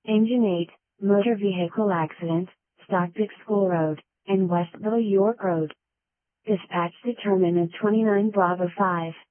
Engine 8, motor vehicle accident, Stockbridge School Road, and Westville York Road. Dispatch determinant 29 Bravo 5.